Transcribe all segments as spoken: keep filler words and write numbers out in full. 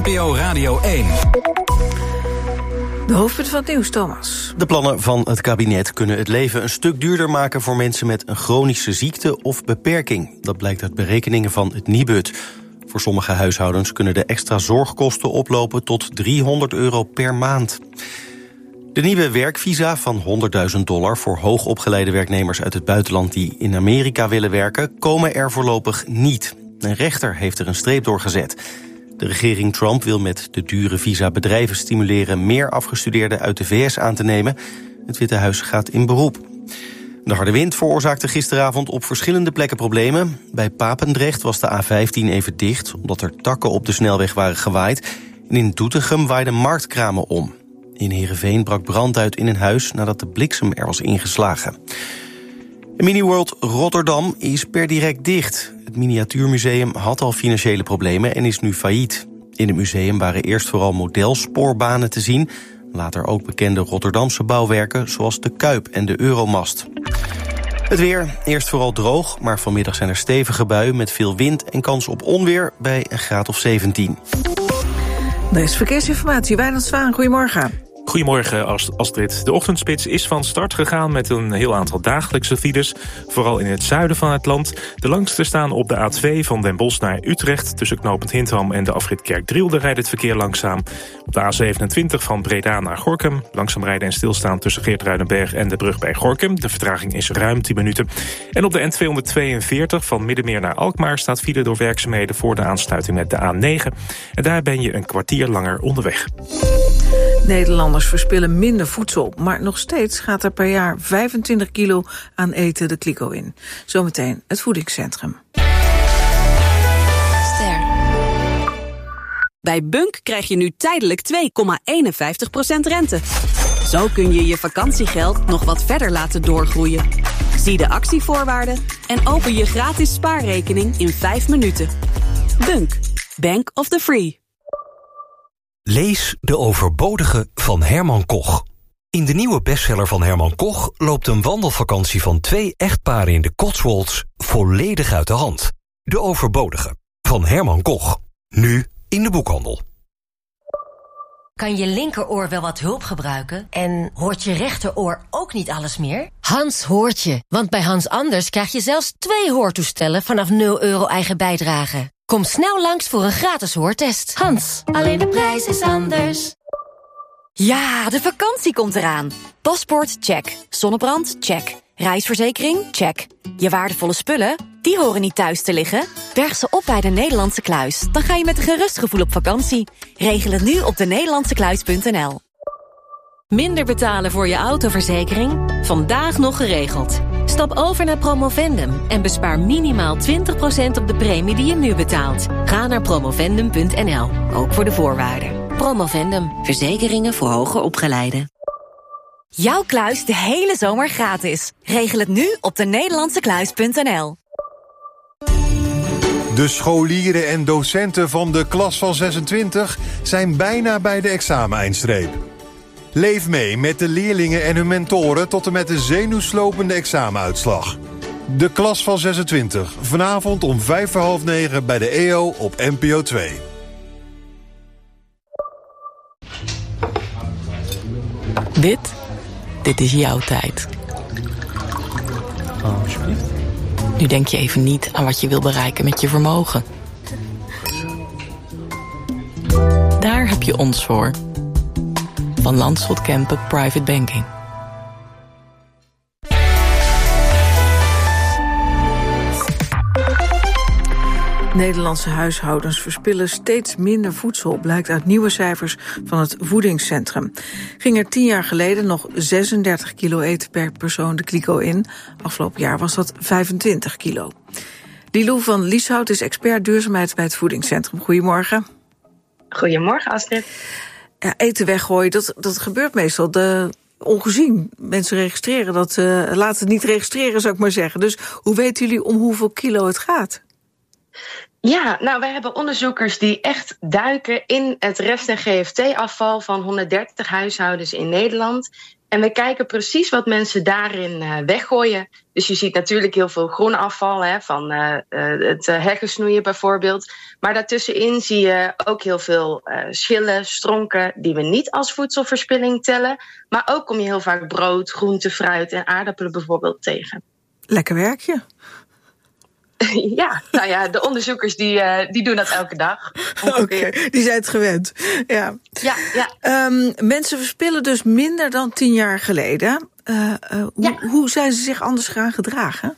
N P O Radio één. De hoofdpunt van het nieuws, Thomas. De plannen van het kabinet kunnen het leven een stuk duurder maken voor mensen met een chronische ziekte of beperking. Dat blijkt uit berekeningen van het Nibud. Voor sommige huishoudens kunnen de extra zorgkosten oplopen tot driehonderd euro per maand. De nieuwe werkvisa van honderdduizend dollar voor hoogopgeleide werknemers uit het buitenland die in Amerika willen werken, komen er voorlopig niet. Een rechter heeft er een streep door gezet. De regering Trump wil met de dure visa bedrijven stimuleren meer afgestudeerden uit de V S aan te nemen. Het Witte Huis gaat in beroep. De harde wind veroorzaakte gisteravond op verschillende plekken problemen. Bij Papendrecht was de A vijftien even dicht, omdat er takken op de snelweg waren gewaaid. En in Doetinchem waaiden marktkramen om. In Heerenveen brak brand uit in een huis nadat de bliksem er was ingeslagen. Miniworld Rotterdam is per direct dicht. Het miniatuurmuseum had al financiële problemen en is nu failliet. In het museum waren eerst vooral modelsporbanen te zien, later ook bekende Rotterdamse bouwwerken zoals de Kuip en de Euromast. Het weer, eerst vooral droog, maar vanmiddag zijn er stevige buien met veel wind en kans op onweer bij een graad of zeventien. Er is verkeersinformatie. Wijnand Zwaan, goedemorgen. Goedemorgen Astrid. De ochtendspits is van start gegaan met een heel aantal dagelijkse files. Vooral in het zuiden van het land. De langste staan op de A twee van Den Bosch naar Utrecht. Tussen knooppunt Hintham en de afrit Kerkdriel rijdt het verkeer langzaam. Op de A zevenentwintig van Breda naar Gorinchem. Langzaam rijden en stilstaan tussen Geertruidenberg en de brug bij Gorinchem. De vertraging is ruim tien minuten. En op de N tweehonderdtweeënveertig van Middenmeer naar Alkmaar staat file door werkzaamheden voor de aansluiting met de A negen. En daar ben je een kwartier langer onderweg. Nederlanders verspillen minder voedsel, maar nog steeds gaat er per jaar vijfentwintig kilo aan eten de kliko in. Zometeen het voedingscentrum. Ster. Bij Bunk krijg je nu tijdelijk twee komma eenenvijftig procent rente. Zo kun je je vakantiegeld nog wat verder laten doorgroeien. Zie de actievoorwaarden en open je gratis spaarrekening in vijf minuten. Bunk. Bank of the Free. Lees De Overbodige van Herman Koch. In de nieuwe bestseller van Herman Koch loopt een wandelvakantie van twee echtparen in de Cotswolds volledig uit de hand. De Overbodige van Herman Koch. Nu in de boekhandel. Kan je linkeroor wel wat hulp gebruiken? En hoort je rechteroor ook niet alles meer? Hans hoort je, want bij Hans Anders krijg je zelfs twee hoortoestellen vanaf nul euro eigen bijdrage. Kom snel langs voor een gratis hoortest. Hans, alleen de prijs is anders. Ja, de vakantie komt eraan. Paspoort, check. Zonnebrand, check. Reisverzekering, check. Je waardevolle spullen, die horen niet thuis te liggen. Berg ze op bij de Nederlandse Kluis. Dan ga je met een gerust gevoel op vakantie. Regel het nu op de nederlandse kluis punt n l. Minder betalen voor je autoverzekering? Vandaag nog geregeld. Stap over naar Promovendum en bespaar minimaal twintig procent op de premie die je nu betaalt. Ga naar promovendum punt n l, ook voor de voorwaarden. Promovendum, verzekeringen voor hoger opgeleiden. Jouw kluis de hele zomer gratis. Regel het nu op de nederlandse kluis punt n l. De scholieren en docenten van de klas van zesentwintig zijn bijna bij de examen-eindstreep. Leef mee met de leerlingen en hun mentoren tot en met de zenuwslopende examenuitslag. De klas van zesentwintig, vanavond om vijf voor half negen bij de E O op N P O twee. Dit, dit is jouw tijd. Oh, alsjeblieft. Nu denk je even niet aan wat je wil bereiken met je vermogen. Daar heb je ons voor. Van Landschot Kempen Private Banking. Nederlandse huishoudens verspillen steeds minder voedsel, blijkt uit nieuwe cijfers van het voedingscentrum. Ging er tien jaar geleden nog zesendertig kilo eten per persoon de kliko in. Afgelopen jaar was dat vijfentwintig kilo. Lilou van Lieshout is expert duurzaamheid bij het voedingscentrum. Goedemorgen. Goedemorgen, Astrid. Ja, eten weggooien, dat, dat gebeurt meestal de, ongezien. Mensen registreren dat, uh, laten het niet registreren, zou ik maar zeggen. Dus hoe weten jullie om hoeveel kilo het gaat? Ja, nou, wij hebben onderzoekers die echt duiken in het rest- en G F T-afval van honderddertig huishoudens in Nederland. En we kijken precies wat mensen daarin uh, weggooien. Dus je ziet natuurlijk heel veel groen afval, hè, van uh, uh, het uh, heggen snoeien bijvoorbeeld. Maar daartussenin zie je ook heel veel uh, schillen, stronken, die we niet als voedselverspilling tellen. Maar ook kom je heel vaak brood, groente, fruit en aardappelen bijvoorbeeld tegen. Lekker werkje. Ja, nou ja, de onderzoekers die, uh, die doen dat elke dag. Oké, okay, die zijn het gewend. Ja. Ja, ja. Um, mensen verspillen dus minder dan tien jaar geleden. Uh, uh, hoe, ja. hoe zijn ze zich anders gaan gedragen?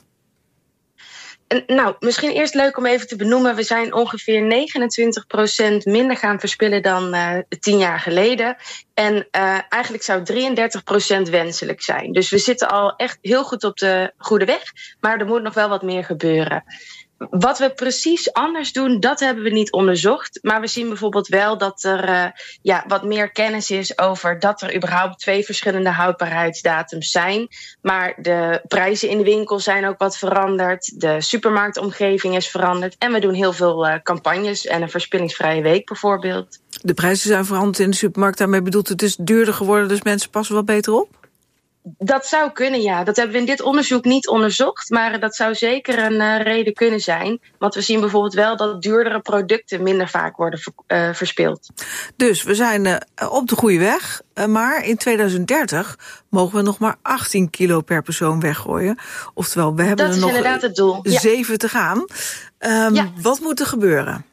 En, nou, misschien eerst leuk om even te benoemen. We zijn ongeveer negenentwintig procent minder gaan verspillen dan uh, tien jaar geleden. En uh, eigenlijk zou drieëndertig procent wenselijk zijn. Dus we zitten al echt heel goed op de goede weg. Maar er moet nog wel wat meer gebeuren. Wat we precies anders doen, dat hebben we niet onderzocht. Maar we zien bijvoorbeeld wel dat er uh, ja, wat meer kennis is over dat er überhaupt twee verschillende houdbaarheidsdatums zijn. Maar de prijzen in de winkel zijn ook wat veranderd. De supermarktomgeving is veranderd. En we doen heel veel uh, campagnes en een verspillingsvrije week bijvoorbeeld. De prijzen zijn veranderd in de supermarkt. Daarmee bedoelt het is duurder geworden, dus mensen passen wel beter op? Dat zou kunnen, ja. Dat hebben we in dit onderzoek niet onderzocht. Maar dat zou zeker een uh, reden kunnen zijn. Want we zien bijvoorbeeld wel dat duurdere producten minder vaak worden uh, verspild. Dus we zijn uh, op de goede weg. Uh, maar in tweeduizend dertig mogen we nog maar achttien kilo per persoon weggooien. Oftewel, we hebben dat er nog inderdaad het doel. zeven ja. te gaan. Um, ja. Wat moet er gebeuren?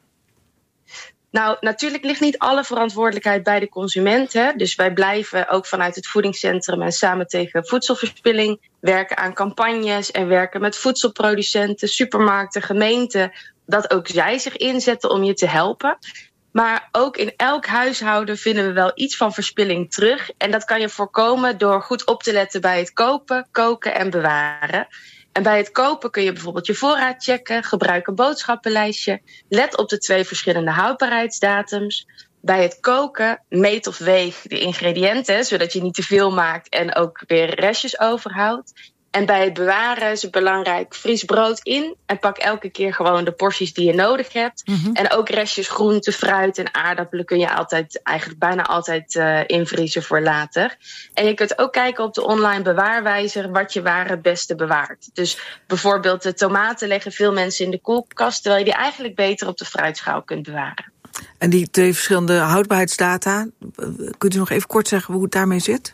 Nou, natuurlijk ligt niet alle verantwoordelijkheid bij de consument. Hè? Dus wij blijven ook vanuit het voedingscentrum en samen tegen voedselverspilling werken aan campagnes en werken met voedselproducenten, supermarkten, gemeenten. Dat ook zij zich inzetten om je te helpen. Maar ook in elk huishouden vinden we wel iets van verspilling terug. En dat kan je voorkomen door goed op te letten bij het kopen, koken en bewaren. En bij het kopen kun je bijvoorbeeld je voorraad checken, gebruik een boodschappenlijstje, let op de twee verschillende houdbaarheidsdatums. Bij het koken meet of weeg de ingrediënten, zodat je niet te veel maakt en ook weer restjes overhoudt. En bij het bewaren is het belangrijk, vries brood in en pak elke keer gewoon de porties die je nodig hebt. Mm-hmm. En ook restjes groente, fruit en aardappelen kun je altijd, eigenlijk bijna altijd uh, invriezen voor later. En je kunt ook kijken op de online bewaarwijzer wat je waar het beste bewaart. Dus bijvoorbeeld de tomaten leggen veel mensen in de koelkast, terwijl je die eigenlijk beter op de fruitschaal kunt bewaren. En die twee verschillende houdbaarheidsdata, kunt u nog even kort zeggen hoe het daarmee zit?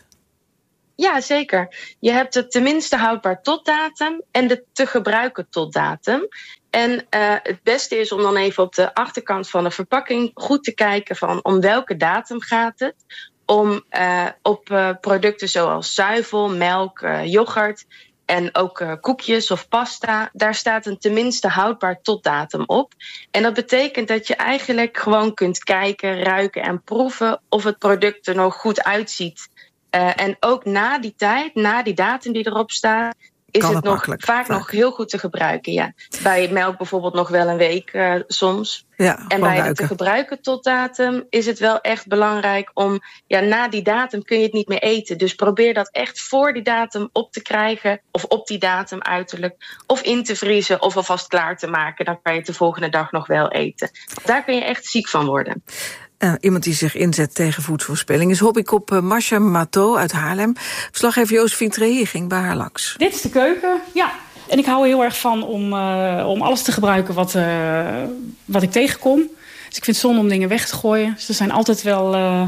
Ja, zeker. Je hebt de tenminste houdbaar tot datum en de te gebruiken tot datum. En uh, het beste is om dan even op de achterkant van de verpakking goed te kijken van om welke datum gaat het. Om uh, op uh, producten zoals zuivel, melk, uh, yoghurt en ook uh, koekjes of pasta, daar staat een tenminste houdbaar tot datum op. En dat betekent dat je eigenlijk gewoon kunt kijken, ruiken en proeven of het product er nog goed uitziet. Uh, en ook na die tijd, na die datum die erop staat, is kan het, het nog vaak, vaak nog heel goed te gebruiken. Ja. Bij melk bijvoorbeeld nog wel een week uh, soms. Ja, en bij ruiken. de te gebruiken tot datum is het wel echt belangrijk om, ja, na die datum kun je het niet meer eten. Dus probeer dat echt voor die datum op te krijgen, of op die datum uiterlijk, of in te vriezen of alvast klaar te maken. Dan kan je het de volgende dag nog wel eten. Daar kun je echt ziek van worden. Uh, iemand die zich inzet tegen voedselverspilling is hobbykop uh, Masha Mato uit Haarlem. Verslaggever Josephine Trehi ging bij haar langs. Dit is de keuken, ja. En ik hou er heel erg van om, uh, om alles te gebruiken wat, uh, wat ik tegenkom. Dus ik vind het zonde om dingen weg te gooien. Dus er zijn altijd wel uh,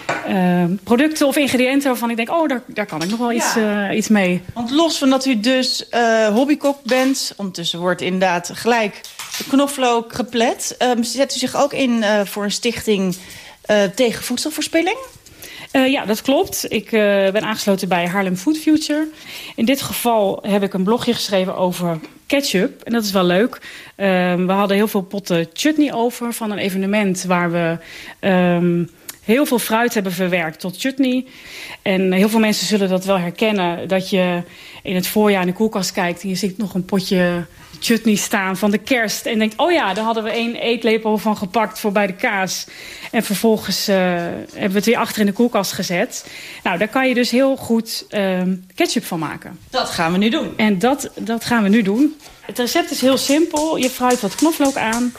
uh, producten of ingrediënten waarvan ik denk, oh, daar, daar kan ik nog wel iets, ja. uh, iets mee. Want los van dat u dus uh, hobbykok bent, ondertussen wordt inderdaad gelijk de knoflook geplet. Um, zet u zich ook in uh, voor een stichting uh, tegen voedselverspilling? Uh, ja, dat klopt. Ik uh, ben aangesloten bij Haarlem Food Future. In dit geval heb ik een blogje geschreven over ketchup. En dat is wel leuk. Uh, we hadden heel veel potten chutney over van een evenement waar we Um, heel veel fruit hebben verwerkt tot chutney. En heel veel mensen zullen dat wel herkennen, dat je in het voorjaar in de koelkast kijkt en je ziet nog een potje chutney staan van de kerst. En denkt, oh ja, daar hadden we één eetlepel van gepakt voor bij de kaas. En vervolgens uh, hebben we het weer achter in de koelkast gezet. Nou, daar kan je dus heel goed uh, ketchup van maken. Dat gaan we nu doen. En dat, dat gaan we nu doen. Het recept is heel simpel. Je fruit wat knoflook aan.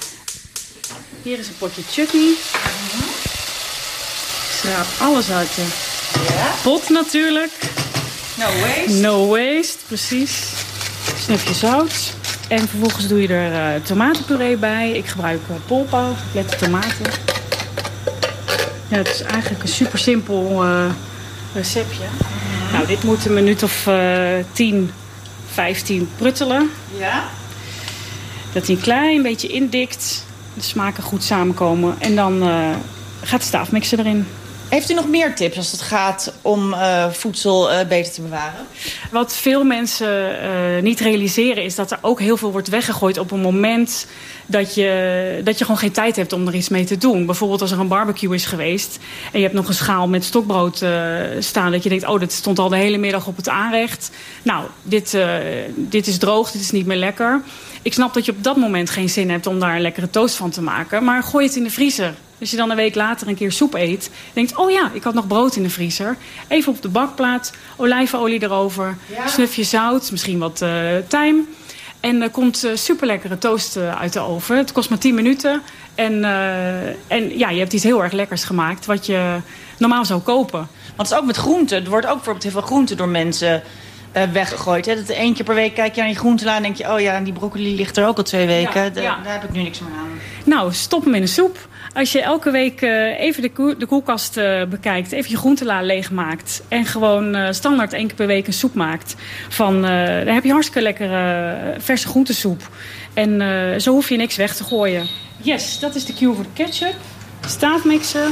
Hier is een potje chutney. Schraap alles uit de Ja. Pot natuurlijk. No waste. No waste, precies. Snufje zout. En vervolgens doe je er uh, tomatenpuree bij. Ik gebruik uh, polpa, geplette tomaten. Ja, het is eigenlijk een super simpel uh, receptje. Mm-hmm. Nou, dit moet een minuut of uh, tien, vijftien pruttelen. Ja. Dat hij een klein beetje indikt. De smaken goed samenkomen. En dan uh, gaat de staafmixer erin. Heeft u nog meer tips als het gaat om uh, voedsel uh, beter te bewaren? Wat veel mensen uh, niet realiseren is dat er ook heel veel wordt weggegooid op een moment dat je, dat je gewoon geen tijd hebt om er iets mee te doen. Bijvoorbeeld als er een barbecue is geweest en je hebt nog een schaal met stokbrood uh, staan. Dat je denkt, oh, dat stond al de hele middag op het aanrecht. Nou, dit, uh, dit is droog, dit is niet meer lekker. Ik snap dat je op dat moment geen zin hebt om daar een lekkere toast van te maken. Maar gooi het in de vriezer. Als je dan een week later een keer soep eet, denkt, oh ja, ik had nog brood in de vriezer. Even op de bakplaat, olijfolie erover, ja. Snufje zout, misschien wat uh, tijm. En er komt uh, super lekkere toast uh, uit de oven. Het kost maar tien minuten. En, uh, en ja, je hebt iets heel erg lekkers gemaakt wat je normaal zou kopen. Want het is ook met groenten. Er wordt ook bijvoorbeeld heel veel groenten door mensen uh, weggegooid. Hè? Dat één keer per week kijk je naar je groentela en denk je, oh ja, die broccoli ligt er ook al twee weken. Ja, da- ja. Daar heb ik nu niks meer aan. Nou, stop hem in de soep. Als je elke week uh, even de, koel- de koelkast uh, bekijkt, even je groentela leegmaakt en gewoon uh, standaard één keer per week een soep maakt, van, uh, dan heb je hartstikke lekkere uh, verse groentesoep. En uh, zo hoef je niks weg te gooien. Yes, dat is de cue voor de ketchup. Staafmixen.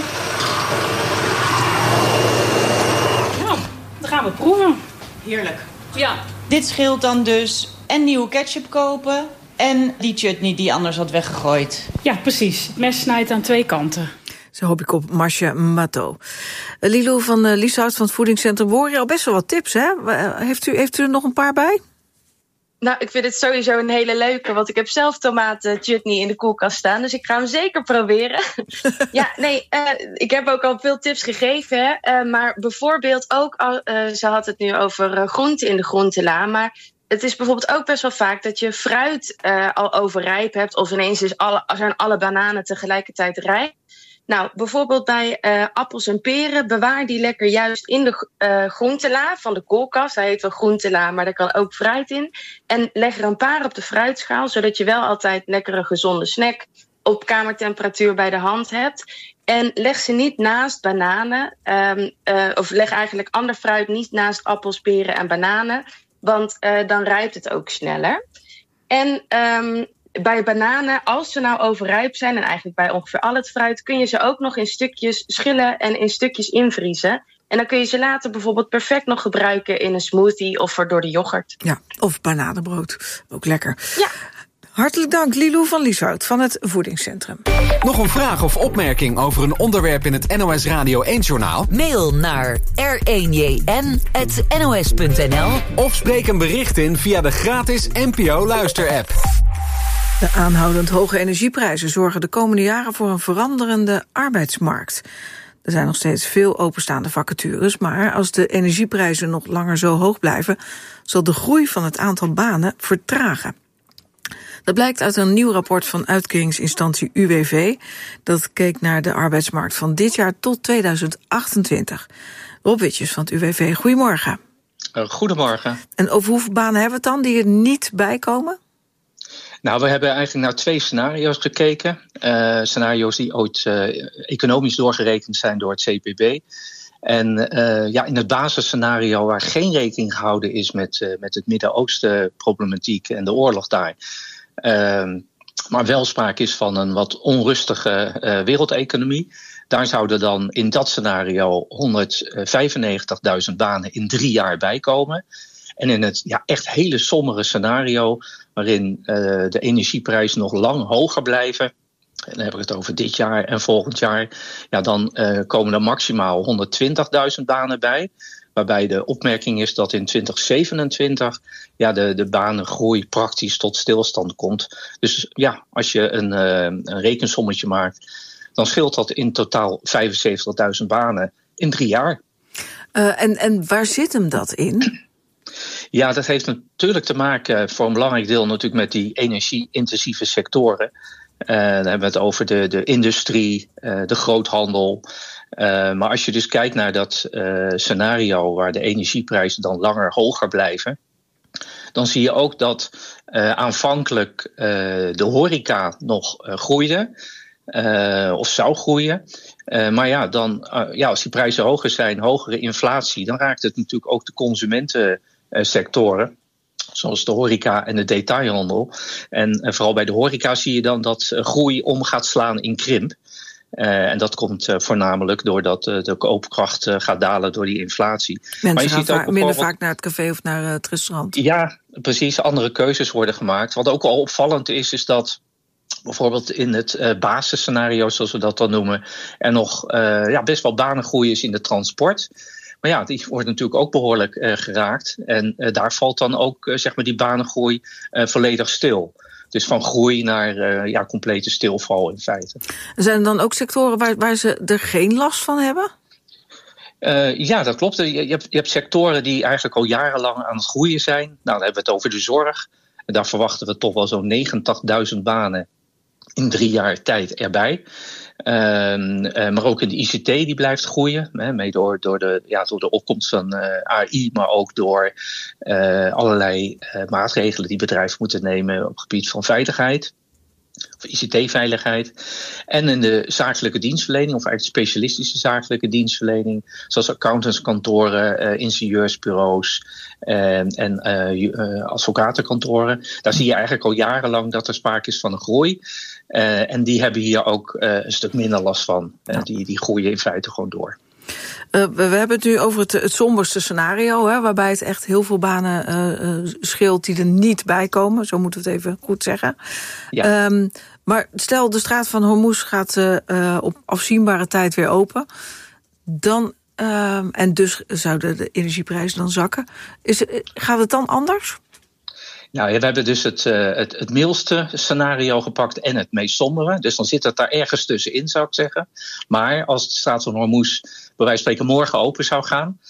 Nou, dan gaan we proeven. Heerlijk. Ja. Dit scheelt dan dus en nieuwe ketchup kopen en die chutney die anders had weggegooid. Ja, precies. Het mes snijdt aan twee kanten. Zo hoop ik op Marcia Matto. Uh, Lilo van uh, Lieshout van het voedingscentrum. We horen je al best wel wat tips, hè? Uh, heeft, u, heeft u er nog een paar bij? Nou, ik vind het sowieso een hele leuke, want ik heb zelf tomaten chutney in de koelkast staan, dus ik ga hem zeker proberen. ja, nee, uh, ik heb ook al veel tips gegeven, hè, uh, maar bijvoorbeeld ook, al, uh, ze had het nu over uh, groenten in de groentela, maar het is bijvoorbeeld ook best wel vaak dat je fruit uh, al overrijp hebt, of ineens is alle, zijn alle bananen tegelijkertijd rijp. Nou, bijvoorbeeld bij uh, appels en peren, bewaar die lekker juist in de uh, groentela van de koelkast. Hij heet wel groentela, maar daar kan ook fruit in. En leg er een paar op de fruitschaal, zodat je wel altijd lekkere gezonde snack op kamertemperatuur bij de hand hebt. En leg ze niet naast bananen, um, uh, of leg eigenlijk ander fruit niet naast appels, peren en bananen. Want uh, dan rijpt het ook sneller. En um, bij bananen, als ze nou overrijp zijn, en eigenlijk bij ongeveer al het fruit, kun je ze ook nog in stukjes schillen en in stukjes invriezen. En dan kun je ze later bijvoorbeeld perfect nog gebruiken in een smoothie of voor door de yoghurt. Ja, of bananenbrood. Ook lekker. Ja. Hartelijk dank, Lilo van Lieshout van het Voedingscentrum. Nog een vraag of opmerking over een onderwerp in het N O S Radio één-journaal? Mail naar r één j n at n o s punt n l of spreek een bericht in via de gratis N P O-luisterapp. De aanhoudend hoge energieprijzen zorgen de komende jaren voor een veranderende arbeidsmarkt. Er zijn nog steeds veel openstaande vacatures, maar als de energieprijzen nog langer zo hoog blijven, zal de groei van het aantal banen vertragen. Dat blijkt uit een nieuw rapport van uitkeringsinstantie U W V. Dat keek naar de arbeidsmarkt van dit jaar tot tweeduizend achtentwintig. Rob Witjes van het U W V, goedemorgen. Uh, goedemorgen. En over hoeveel banen hebben we het dan die er niet bij komen? Nou, we hebben eigenlijk naar twee scenario's gekeken. Uh, scenario's die ooit uh, economisch doorgerekend zijn door het C P B. En uh, ja, in het basisscenario waar geen rekening gehouden is met, uh, met het Midden-Oosten problematiek en de oorlog daar. Uh, maar wel sprake is van een wat onrustige uh, wereldeconomie. Daar zouden dan in dat scenario honderdvijfennegentigduizend banen in drie jaar bijkomen. En in het ja, echt hele sombere scenario, waarin uh, de energieprijzen nog lang hoger blijven, en dan heb ik het over dit jaar en volgend jaar, ja, dan uh, komen er maximaal honderdtwintigduizend banen bij. Waarbij de opmerking is dat in twintig zevenentwintig ja, de, de banengroei praktisch tot stilstand komt. Dus ja, als je een, uh, een rekensommetje maakt, dan scheelt dat in totaal vijfenzeventigduizend banen in drie jaar. Uh, en, en waar zit hem dat in? Ja, dat heeft natuurlijk te maken voor een belangrijk deel natuurlijk met die energie-intensieve sectoren. Uh, dan hebben we het over de, de industrie, uh, de groothandel. Uh, maar als je dus kijkt naar dat uh, scenario waar de energieprijzen dan langer hoger blijven, dan zie je ook dat uh, aanvankelijk uh, de horeca nog uh, groeide, uh, of zou groeien. Uh, maar ja, dan, uh, ja, als die prijzen hoger zijn, hogere inflatie, dan raakt het natuurlijk ook de consumentensectoren, zoals de horeca en de detailhandel. En uh, vooral bij de horeca zie je dan dat uh, groei om gaat slaan in krimp. Uh, en dat komt uh, voornamelijk doordat uh, de koopkracht uh, gaat dalen door die inflatie. Mensen maar je gaan ziet ook va- minder vaak naar het café of naar uh, het restaurant. Ja, precies. Andere keuzes worden gemaakt. Wat ook wel opvallend is, is dat bijvoorbeeld in het uh, basisscenario, zoals we dat dan noemen, er nog uh, ja, best wel banengroei is in de transport. Maar ja, die wordt natuurlijk ook behoorlijk uh, geraakt. En uh, daar valt dan ook uh, zeg maar die banengroei uh, volledig stil. Dus van groei naar uh, ja, complete stilval in feite. Zijn er dan ook sectoren waar, waar ze er geen last van hebben? Uh, ja, dat klopt. Je, je, hebt, je hebt sectoren die eigenlijk al jarenlang aan het groeien zijn. Nou, dan hebben we het over de zorg. En daar verwachten we toch wel zo'n negentigduizend banen in drie jaar tijd erbij. Uh, uh, maar ook in de I C T die blijft groeien. Hè, mee door, door, de, ja, door de opkomst van uh, A I, maar ook door uh, allerlei uh, maatregelen die bedrijven moeten nemen op het gebied van veiligheid. Of I C T-veiligheid. En in de zakelijke dienstverlening, of eigenlijk specialistische zakelijke dienstverlening, zoals accountantskantoren, uh, ingenieursbureaus uh, en uh, uh, advocatenkantoren. Daar zie je eigenlijk al jarenlang dat er sprake is van een groei. Uh, en die hebben hier ook uh, een stuk minder last van. Uh, ja. die, die groeien in feite gewoon door. Uh, we hebben het nu over het, het somberste scenario, hè, waarbij het echt heel veel banen uh, uh, scheelt die er niet bij komen. Zo moeten we het even goed zeggen. Ja. Um, maar stel, de straat van Hormuz gaat uh, uh, op afzienbare tijd weer open. Dan, uh, en dus zouden de energieprijzen dan zakken. Is, gaat het dan anders? Nou, we hebben dus het, uh, het, het mildste scenario gepakt en het meest sombere. Dus dan zit het daar ergens tussenin, zou ik zeggen. Maar als de straat van Hormuz bij wijze van spreken morgen open zou gaan,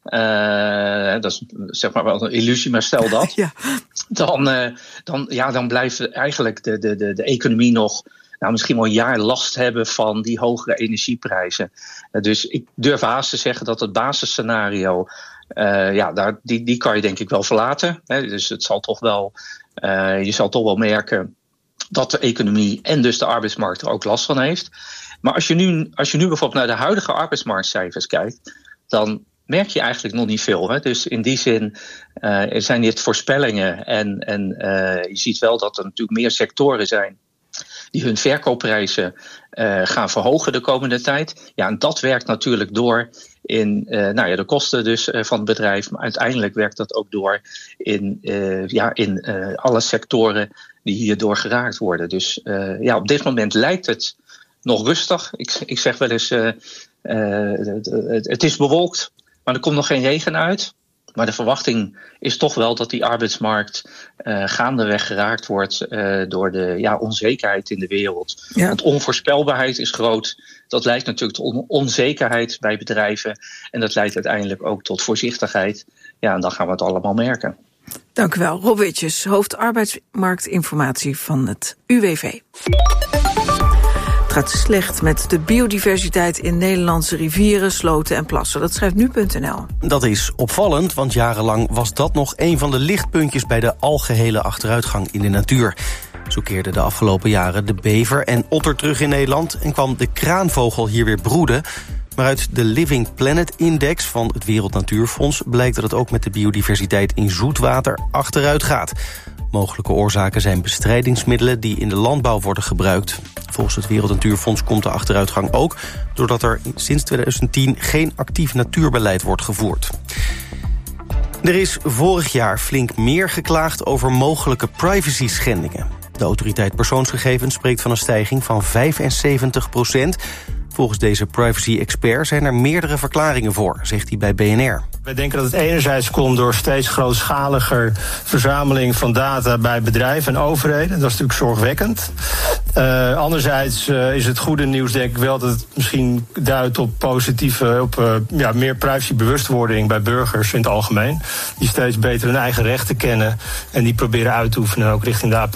uh, dat is zeg maar wel een illusie, maar stel dat, ja. dan, uh, dan, ja, dan blijft eigenlijk de, de, de, de economie nog nou, misschien wel een jaar last hebben van die hogere energieprijzen. Uh, dus ik durf haast te zeggen dat het basisscenario, Uh, ja, daar, die, die kan je denk ik wel verlaten. Hè. Dus het zal toch wel, uh, je zal toch wel merken dat de economie en dus de arbeidsmarkt er ook last van heeft. Maar als je nu, als je nu bijvoorbeeld naar de huidige arbeidsmarktcijfers kijkt, dan merk je eigenlijk nog niet veel. Hè. Dus in die zin uh, zijn dit voorspellingen. En, en uh, je ziet wel dat er natuurlijk meer sectoren zijn die hun verkoopprijzen uh, gaan verhogen de komende tijd. Ja, en dat werkt natuurlijk door in uh, nou ja, de kosten dus uh, van het bedrijf. Maar uiteindelijk werkt dat ook door in, uh, ja, in uh, alle sectoren die hierdoor geraakt worden. Dus uh, ja, op dit moment lijkt het nog rustig. Ik, ik zeg wel eens, uh, uh, het, het is bewolkt, maar er komt nog geen regen uit. Maar de verwachting is toch wel dat die arbeidsmarkt uh, gaandeweg geraakt wordt uh, door de ja, onzekerheid in de wereld. Ja. Want onvoorspelbaarheid is groot. Dat leidt natuurlijk tot on- onzekerheid bij bedrijven. En dat leidt uiteindelijk ook tot voorzichtigheid. Ja, en dan gaan we het allemaal merken. Dank u wel. Rob Witjes, hoofd arbeidsmarktinformatie van het U W V. Het gaat slecht met de biodiversiteit in Nederlandse rivieren, sloten en plassen. Dat schrijft nu punt n l. Dat is opvallend, want jarenlang was dat nog een van de lichtpuntjes bij de algehele achteruitgang in de natuur. Zo keerden de afgelopen jaren de bever en otter terug in Nederland en kwam de kraanvogel hier weer broeden. Maar uit de Living Planet Index van het Wereld Natuurfonds blijkt dat het ook met de biodiversiteit in zoetwater achteruit gaat. Mogelijke oorzaken zijn bestrijdingsmiddelen die in de landbouw worden gebruikt. Volgens het Wereld Natuurfonds komt de achteruitgang ook doordat er sinds tweeduizend tien geen actief natuurbeleid wordt gevoerd. Er is vorig jaar flink meer geklaagd over mogelijke privacy-schendingen. De autoriteit persoonsgegevens spreekt van een stijging van vijfenzeventig procent. Volgens deze privacy-expert zijn er meerdere verklaringen voor, zegt hij bij B N R. Wij denken dat het enerzijds komt door steeds grootschaliger verzameling van data bij bedrijven en overheden. Dat is natuurlijk zorgwekkend. Uh, anderzijds uh, is het goede nieuws denk ik wel dat het misschien duidt op positieve, op uh, ja, meer privacybewustwording bij burgers in het algemeen. Die steeds beter hun eigen rechten kennen en die proberen uit te oefenen ook richting de A P.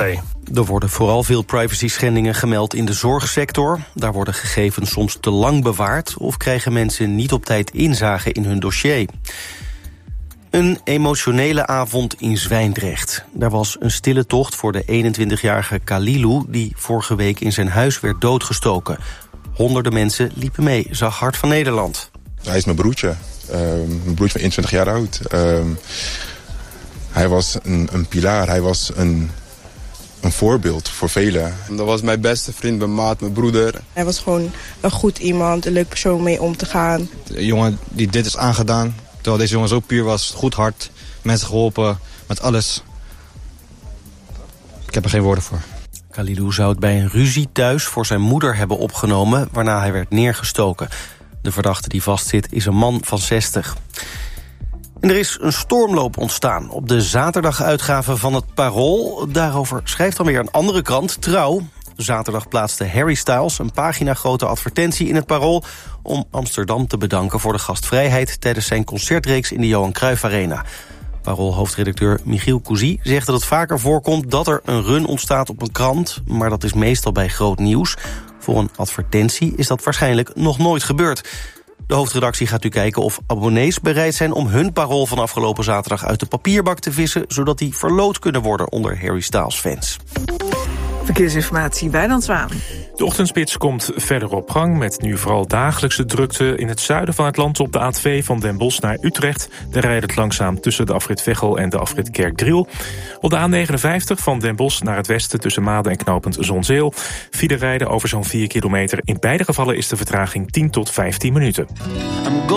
Er worden vooral veel privacy-schendingen gemeld in de zorgsector. Daar worden gegevens soms te lang bewaard of krijgen mensen niet op tijd inzage in hun dossier. Een emotionele avond in Zwijndrecht. Daar was een stille tocht voor de eenentwintigjarige Khalilou die vorige week in zijn huis werd doodgestoken. Honderden mensen liepen mee, zag Hart van Nederland. Hij is mijn broertje. Uh, mijn broertje van eenentwintig jaar oud. Uh, hij was een, een pilaar, hij was een... een voorbeeld voor velen. Dat was mijn beste vriend, mijn maat, mijn broeder. Hij was gewoon een goed iemand, een leuk persoon om mee om te gaan. Een jongen die dit is aangedaan, terwijl deze jongen zo puur was, goed hart, mensen geholpen met alles. Ik heb er geen woorden voor. Khalilou zou het bij een ruzie thuis voor zijn moeder hebben opgenomen, waarna hij werd neergestoken. De verdachte die vastzit is een man van zestig. En er is een stormloop ontstaan op de zaterdaguitgave van het Parool. Daarover schrijft dan weer een andere krant, Trouw. Zaterdag plaatste Harry Styles een paginagrote advertentie in het Parool om Amsterdam te bedanken voor de gastvrijheid tijdens zijn concertreeks in de Johan Cruijff Arena. Parool-hoofdredacteur Michiel Cousy zegt dat het vaker voorkomt dat er een run ontstaat op een krant, maar dat is meestal bij groot nieuws. Voor een advertentie is dat waarschijnlijk nog nooit gebeurd. De hoofdredactie gaat nu kijken of abonnees bereid zijn om hun Parool van afgelopen zaterdag uit de papierbak te vissen, zodat die verloot kunnen worden onder Harry Styles fans. Verkeersinformatie, Wijnand Zwaan. De ochtendspits komt verder op gang met nu vooral dagelijkse drukte in het zuiden van het land op de A twee van Den Bosch naar Utrecht. Daar rijdt het langzaam tussen de afrit Veghel en de afrit Kerkdriel. Op de A negenenvijftig van Den Bosch naar het westen tussen Maden en knooppunt Zonzeel. File rijden over zo'n vier kilometer. In beide gevallen is de vertraging tien tot vijftien minuten.